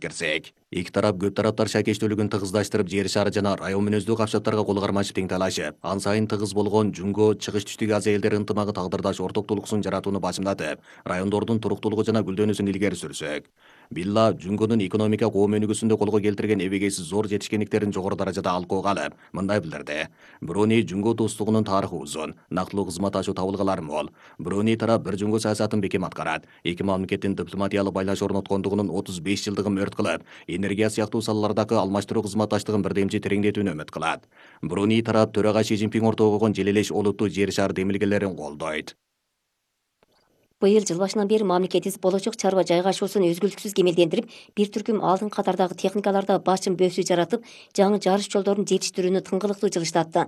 жеткирсек. Эки тарап көп тараптар шакештүүлүгүн тыгыздаштырып, жер шары жана район мүнөздүү капчаттарга кол кармашып тең талашып, ан сайын тыгыз болгон Жунго чыгыш түштүк Азия элдери ынтымагы тагдырдаш ортоктулуксун жаратууну башымдатып, райондордун туруктуулугу жана гүлдөнүүсүн илгери сүрсөк. Бilla Жунгонун экономика коом өнүгүүсүндө колго келтирген эбегейсиз зор жетишкендиктерин жогору даражада алкоого алып, мындай билдирди. Бирөөни Жунго достугунун тарыхы узун, нактылуу кызмат ашуу табылгалары мол. Бирөөни тарап бир Жунго саясатын бекем аткарат. Эки мамлекеттин дипломатиялык байланыш орноткондугунун 35 жылдыгын өрт кылып, энергия сыяктуу салалардагы алмаштыруу кызматташтыгын бирдемчи тереңдетүүнү үмүт кылат. Бирөөни тарап төрага Си Цзиньпин ортого койгон желелеш олуттуу жер шар демилгелерин колдойт. Быйыл жыл башынан бери мамлекетибиз болочок чарба жайгашуусун үзгүлтүксүз кемелдендирип, бир түркүм алдыңкы катардагы техникаларда басым бөөсү жаратып, жаңы жарыш жолдорун жетиштирүүнү тыңгылыктуу жылыштатты.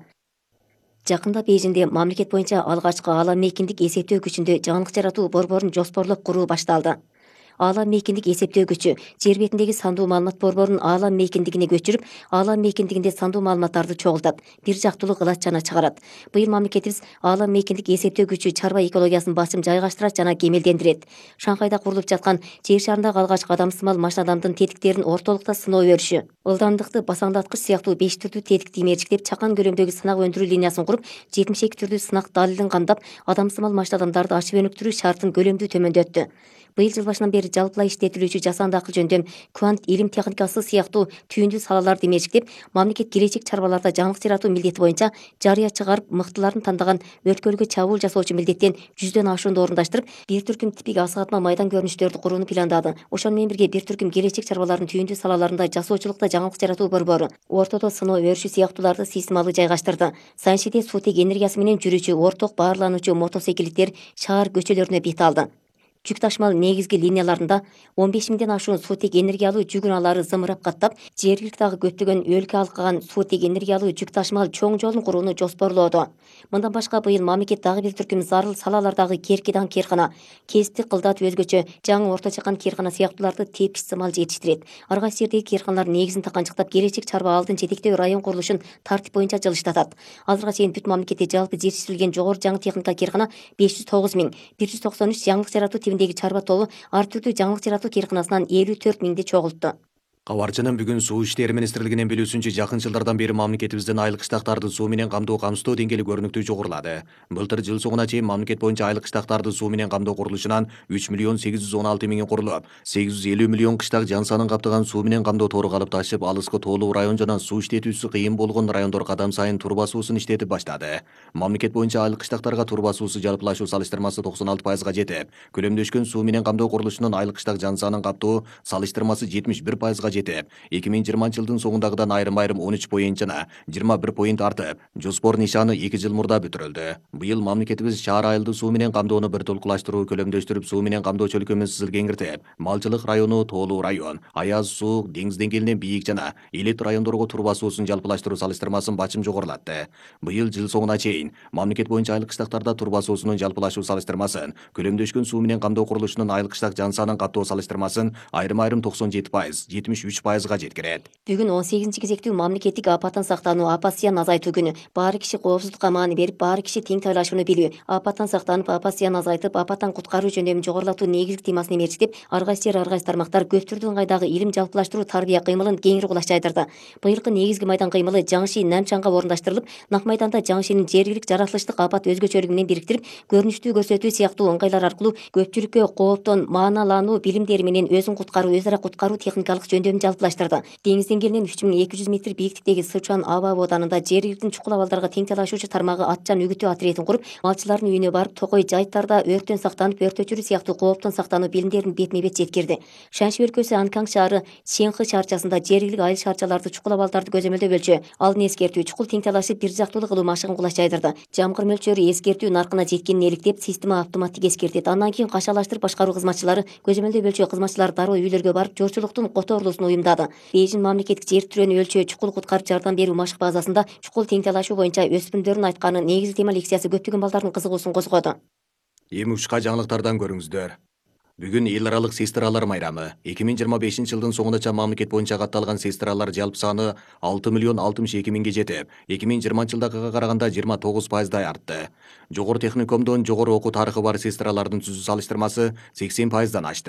Жакында Бейжиңде мамлекет боюнча алгачкы аала мейкиндик эсептөө күчүндө жаңылык жаратуу борборун жоспорлоп куруу башталды. Аала мейкиндик эсептөө күчү жер бетиндеги сандуу маалымат борборун аала мейкиндигине көчүрүп, аала мейкиндигинде сандуу маалыматтарды чогултат, бир жактуулук ылат жана чыгарат. Быйыл мамлекетибиз аала мейкиндик эсептөө күчү чарба экологиясын басым жайгаштырат жана кемелдендирет. Шанхайда курулуп жаткан жер шарындагы алгачкы адамсымал машинадамдын тетиктерин ортолукта сыноо өрүшү, ылдамдыкты басаңдаткыч сыяктуу 5 түрдүү тетикти имерчиктеп, чакан көлөмдөгү сынак өндүрүү линиясын куруп, 72 түрдүү сынак далилин камдап, адамсымал машинадамдарды ачып өнүктүрүү шартын көлөмдүү төмөндөттү. Быйыл жыл башынан бери жалпылай иштетилүүчү жасанды акыл жөндөм, квант илим техникасы сыяктуу түйүндүү салаларды имечиктеп, мамлекет келечек чарбаларда жаңылык жаратуу милдети боюнча жарыя чыгарып, мыктыларын тандаган өткөлгө чабуул жасоочу милдеттен 100дөн ашуунду орундаштырып, бир түркүм типик асыгатма майдан көрүнүштөрдү курууну пландады. Ошону менен бирге бир түркүм келечек чарбалардын түйүндүү салаларында жасоочулукта жаңылык жаратуу борбору ортодо сыноо өрүшү сыяктууларды системалуу жайгаштырды. Саншиде суутек энергиясы менен жүрүүчү орток баарлануучу мотоциклиттер шаар көчөлөрүнө бет алды. Жүк ташмал негизги линияларында 15 миңден ашуун суутек энергиялуу жүк унаалары зымырап каттап, жергиликтагы көптөгөн өлкө алкаган суутек энергиялуу жүк ташмал чоң жолун курууну жоспорлоодо. Мындан башка быйыл мамлекет дагы бир түркүм зарыл салалардагы Керкидан Керкана, Кесиптик Кылдат өзгөчө жаңы орто чакан Керкана сыяктууларды тепкич сымал жетиштирет. Ар кайсы жердеги керканалар негизин таканчыктап, келечек чарба алдын жетектөө район курулушун тартип боюнча жылыштатат. Азырга чейин бүт мамлекетте жалпы жетиштирилген жогору жаңы техника керкана 509 миң, 193 жаңылык жаратуу тибиндеги чарба тобу ар түрдүү жаңылык жаратуу керканасынан 54 миңди чогултту. Кабарчынын бүгүн Суу иштери министрлигинин билүүсүнчө, жакын жылдардан бери мамлекетибиздин айлык кыштактарды суу менен камдоо камсыздоо деңгээли көрүнүктүү жогорулады. Былтыр жыл соңуна чейин мамлекет боюнча айлык кыштактарды суу менен камдоо курулушунан 3 миллион 816 миңи курулуп, 850 миллион кыштак жан санын каптаган суу менен камдоо тору калып ташып, алыскы тоолуу район жана суу иштетүүсү кыйын болгон райондор кадам сайын турба суусун иштетип баштады. Мамлекет боюнча айлык кыштактарга турба суусу жалпылашуу салыштырмасы 96%га жетип, көлөмдөшкөн суу менен камдоо курулушунун айлык кыштак жан санын каптоо салыштырмасы 71%га жетип, 2020 жылдын соңундагыдан айрым 13 поинт жана 21 поинт артып, жоспор нишаны 2 жыл мурда бүтүрүлдү. Быйыл мамлекетибиз шаар айылды суу менен камдоону бир толкулаштыруу, көлөмдөштүрүп, суу менен камдоо чөлкөмүн сызыл кеңиртип, малчылык району, тоолуу район, аяз суу, деңиз деңгээлинен бийик жана элит райондорго турба суусун жалпылаштыруу салыштырмасын бачым жогорулатты. Быйыл жыл соңуна чейин мамлекет боюнча айлык кыштактарда турба суусунун жалпылашуу салыштырмасын, көлөмдөшкөн суу менен камдоо курулушунун айлык кыштак жан санын каптоо салыштырмасын айрым 97%, 73%га жеткирет. Бүгүн 18 кезектүү мамлекеттик апаттан сактануу, апат зыян азайтуу күнү. Баары киши коопсуздукка маани берип, баары киши тең тайлашууну билүү, апаттан сактанып, апат зыян азайтып, апаттан куткаруу жөндөмүн жогорулатуу негизги темасын мерчиктеп, ар кайсы жер, ар кайсы тармактар көп түрдүү ыңгайдагы илим жалпылаштыруу, тарбия кыймылын кеңири кулаш жайдырды. Быйылкы негизги майдан кыймылы Жаңши Намчанга орундаштырылып, нак майданда Жаңшинин жергилик жаратылыштык апат өзгөчөлүгү менен бириктирип, көрүнүштүү көрсөтүү сыяктуу ыңгайлар аркылуу көпчүлүккө кооптон мааналануу билимдери менен өзүн куткаруу, өз ара куткаруу техникалык жөндөмүн жалпылаштырды. Деңиз деңгээлинен 3200 метр бийиктиктеги Сычуан аба абаданында жергиликтин чукул абалдарга тең талашуучу тармагы атчан үгүтүү отрядын куруп, малчылардын үйүнө барып, токой жайыттарда өрттөн сактанып, өрт өчүрүү сыяктуу кооптон сактануу билимдерин бетме бет жеткирди. Шанши өлкөсү Анкаң шаары Ченхы шаарчасында жергилик айыл шаарчаларды, чукул абалдарды көзөмөлдөө бөлчү алдын эскертүү, чукул тең талашып, бир жактуулук кылуу машыгын кулаш жайдырды. Жамгыр мөлчөрү эскертүү наркына жеткенин эликтеп, система автоматтик эскертет. Андан кийин кашалаштырып башкаруу кызматчылары, көзөмөлдөө бөлчү кызматчылары дароо үйлөргө барып, жоочулуктун которулуусун уюмдады. Бейжин мамлекеттик жер түрөнү өлчөө чукул куткарып жардам берүү машык базасында чукул тең талашуу боюнча өспүрүмдөрдүн айтканы негизги тема лекциясы көптөгөн балдардын кызыгуусун козгоду. Эми ушка жаңылыктардан көрүңүздөр. Бүгүн эл аралык сестралар майрамы. 2025 жылдын соңунача мамлекет боюнча катталган сестралар жалпы саны 6 миллион 62 миңге жетип, 2020 жылдагыга караганда 29%дай артты. Жогору техникумдун жогору окуу тарыхы бар сестралардын түзүү салыштырмасы 80%дан ашты.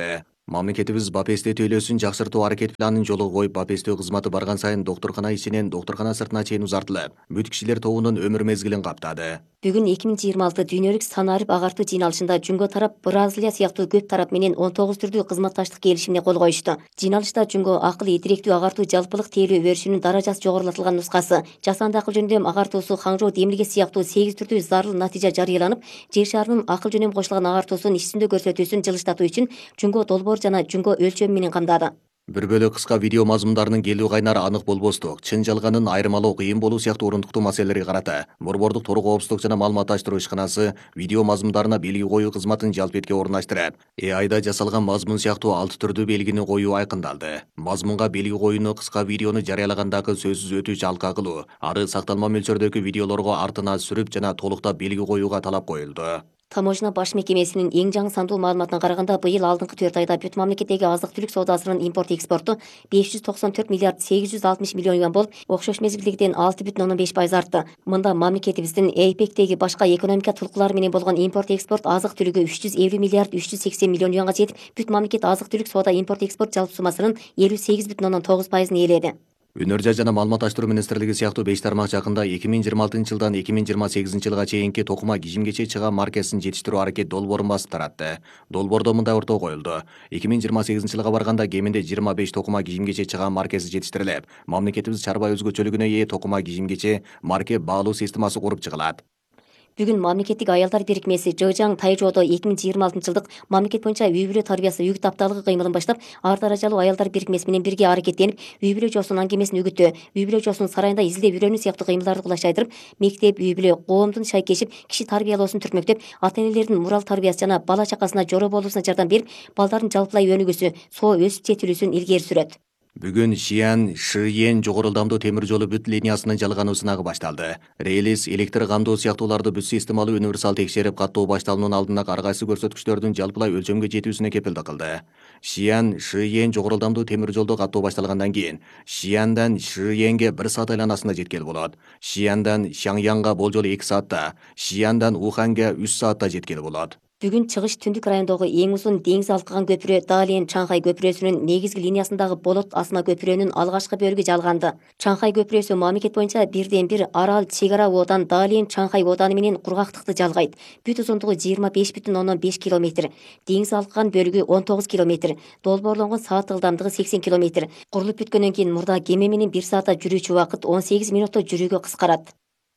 Мамлекетибиз БАПСТ төлөөсүн жакшыртуу аракет планын жолго коюп, БАПСТ кызматы барган сайын доктуркана ичинен доктуркана сыртына чейин узартылып, бүт кишилер тобунун өмүр мезгилин каптады. Бүгүн 2026 дүйнөлүк санарип агартуу жыйналышында Жунго тарап Бразилия сыяктуу көп тарап менен 19 түрдүү кызматташтык келишимине кол коюшту. Жыйналышта Жунго акыл идиректүү агартуу жалпылык тейлөө өрүшүнүн даражасы жогорулатылган нускасы, жасанды акыл жөндөм агартуусу Хаңжоо демилге сыяктуу 8 түрдүү зарыл натыйжа жарыяланып, жер шарынын акыл жөнөм кошулган агартуусунун иш жүзүндө көрсөтүүсүн жылыштатуу үчүн Жунго долбоор жана Жунго өлчөмү менен камдады. Бир бөлөк кыска видео мазмундарынын келүү кайнары анык болбостук, чын жалганын айырмалоо кыйын болуу сыяктуу орундуктуу маселелерге карата Борбордук Тор коопсуздук жана маалыматташтыруу ишканасы видео мазмундарына белги коюу кызматын жалпетке орундаштырып, AI'да жасалган мазмун сыяктуу 6 түрдүү белгини коюу айкындалды. Мазмунга белги коюуну кыска видеону жарыялагандагы сөзсүз өтүүчү алка кылуу, ары сакталма мөлчөрдөгү видеолорго артына сүрүп жана толуктап белги коюуга талап коюлду. Таможня баш мекемесинин эң жаңы сандуу маалыматына караганда, быйыл алдыңкы 4 айда бүт мамлекеттеги азык-түлүк соодасынын импорт-экспорту 594 миллиард 860 миллион юан болуп, окшош мезгилдегиден 6,5% артты. Мында мамлекетибиздин ЭйПЕКтеги башка экономика тулкулары менен болгон импорт-экспорт азык-түлүгү 350 миллиард 380 миллион юанга жетип, бүт мамлекет азык-түлүк соода импорт-экспорт жалпы суммасынын 58,9%-ын ээледи. Өнөр жай жана маалыматташтыруу министрлиги сыяктуу 5 тармак жакында 2026 жылдан 2028 жылга чейинки токума кижимгече чыга маркесин жетиштирүү аракет долбоорун басып таратты. Долбоордо мындай ортого коюлду: 2028 жылга барганда кеминде 25 токума кижимгече чыга маркеси жетиштирилип, мамлекетибиз чарба өзгөчөлүгүнө ээ токума кижимгече марке баалуу системасы куруп чыгылат. Бүгүн мамлекеттик аялдар бирикмеси Жожаң Тайжоодо 2026 жылдык мамлекет боюнча үй бүлө тарбиясы үгүт апталыгы кыймылын баштап, ар даражалуу аялдар бирикмеси менен бирге аракеттенип, үй бүлө жоосунун аңгемесин үгүттөө, үй бүлө жоосунун сарайында изилдеп үйрөнүү сыяктуу кыймылдарды кулаш айдырып, мектеп, үй бүлө, коомдун шайкешип, киши тарбиялоосун түртмөктөп, ата-энелердин мурал тарбиясы жана бала чакасына жора болуусуна жардам берип, балдардын жалпылай өнүгүүсү, соо өсүп жетилүүсүн илгери сүрөт. Бүгүн Шиен жогору ылдамдуу темир жолу бүт линиясынын жалгануу сынагы башталды. Релиз, электр камдоо сыяктууларды бүт системалуу универсал текшерип, каттоо башталуунун алдында ар кайсы көрсөткүчтөрдүн жалпылай өлчөмгө жетүүсүнө кепилдик кылды. Шиен жогору ылдамдуу темир жолду каттоо башталгандан кийин Шияндан Шиенге 1 саат айланасында жеткели болот. Шияндан Шаңянга болжолу 2 саатта, Шияндан Уханга 3 саатта жеткели болот. Бүгүн чыгыш түндүк райондогу эң узун деңиз алкыган көпүрө Далиен Чаңхай көпүрөсүнүн негизги линиясындагы болот асма көпүрөнүн алгачкы бөлүгү жалганды. Чаңхай көпүрөсү мамлекет боюнча бирден бир арал чек ара оодан Далиен Чаңхай ооданы менен кургактыкты жалгайт. Бүт узундугу 25,5 километр, деңиз алкыган бөлүгү 19 километр, долбоорлонгон саат ылдамдыгы 80 километр. Курулуп бүткөндөн кийин мурда кеме менен 1 саатта жүрүүчү убакыт 18 минутта жүрүүгө кыскарат.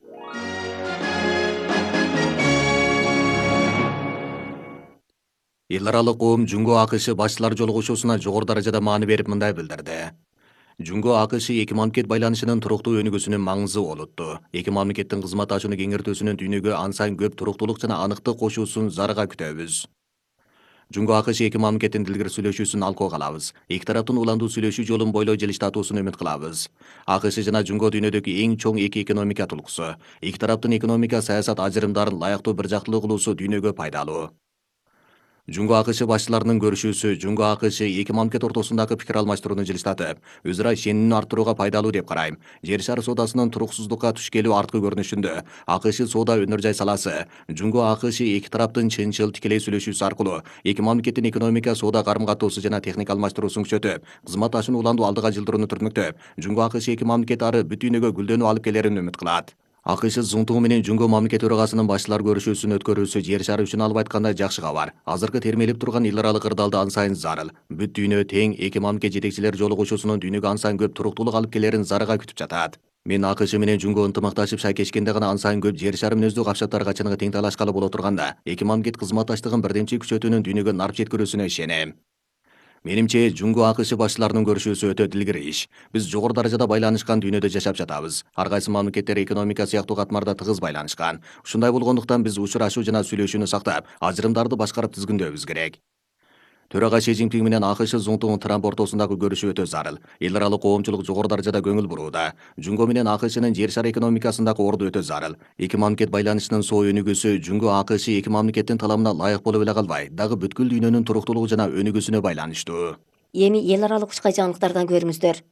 Эл аралык коом Жунго АКШ башчылар жолугушуусуна жогору даражада маани берип мындай билдирди. Жунго АКШ эки мамлекет байланышынын туруктуу өнүгүүсүнүн маңызы олутту. Эки мамлекеттин кызмат ачууну кеңейтүүсүнүн дүйнөгө ан сайын көп туруктуулук жана аныктык кошуусун зарыга күтөбүз. Жунго АКШ эки мамлекеттин дилгир сүйлөшүүсүн алкоо кылабыз. Эки тараптын уландуу сүйлөшүү жолун бойлой жылыштатуусун үмүт кылабыз. АКШ жана Жунго дүйнөдөгү эң чоң эки экономика тулкусу. Эки тараптын экономика саясат ажырымдарын ылайыктуу бир жактылуу кылуусу дүйнөгө пайдалуу. Жунго АКШ башчыларынын көрүшүүсү Жунго АКШ эки мамлекет ортосундагы пикир алмаштырууну жылыштатып, өз ара ишенимин арттырууга пайдалуу деп карайм. Жер шары соодасынын туруксуздукка туш келүү арткы көрүнүшүндө АКШ соода өнөр жай саласы, Жунго АКШ эки тараптын чынчыл тикелей сүйлөшүүсү аркылуу эки мамлекеттин экономика соода карым-катоосу жана техника алмаштыруусун күчөтүп, кызмат ачууну уландуу алдыга жылдырууну түртмөктөп, Жунго АКШ эки мамлекет ары бүт дүйнөгө гүлдөнүү алып келерин үмүт кылат. АКШ Зунтугу менен Жунго мамлекет төрагасынын башчылар көрүшүүсүн өткөрүүсү жер шары үчүн алып айтканда жакшы кабар. Азыркы термелип турган эл аралык ырдалды ан сайын зарыл. Бүт дүйнө тең эки мамлекет жетекчилер жолугушуусунун дүйнөгө ан сайын көп туруктуулук алып келерин зарыга күтүп жатат. Мен АКШ менен Жунго ынтымакташып шайкешкенде гана ан сайын көп жер шары мүнөздүү капчаттарга чыныгы тең талашкалы боло турганда, эки мамлекет кызматташтыгын бирдемчи күчөтүүнүн дүйнөгө нарп жеткирүүсүнө ишенем. Менимче Жунго АКШ башчыларынын көрүшүүсү өтө дилгир иш. Биз жогору даражада байланышкан дүйнөдө жашап жатабыз. Ар кайсы мамлекеттер экономика сыяктуу катмарда тыгыз байланышкан. Ушундай болгондуктан биз учурашуу жана сүйлөшүүнү сактап, ажырымдарды башкарып тизгиндөөбүз керек. Төрага Си Цзиньпин менен АКШ Зунтугун Трамп ортосундагы көрүшүү өтө зарыл. Эл аралык коомчулук жогору даражада көңүл бурууда. Жунго менен АКШнын жер шары экономикасындагы орду өтө зарыл. Эки мамлекет байланышынын соо өнүгүүсү Жунго АКШ эки мамлекеттин талабына ылайык болуп эле калбай, дагы бүткүл дүйнөнүн туруктуулугу жана өнүгүүсүнө байланыштуу. Эми эл аралык учкай жаңылыктардан көрүңүздөр.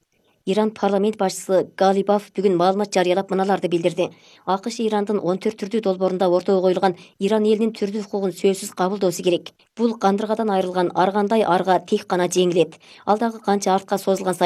Иран парламент башчысы Галибаф бүгүн маалымат жарыялап мыналарды билдирди. АКШ Ирандын 14 түрдүү долбоорунда ортого коюлган Иран элинин түрдүү укугун сөзсүз кабылдоосу керек. Бул кандыргадан айрылган ар кандай арга тек гана жеңилет. Ал дагы канча артка созулган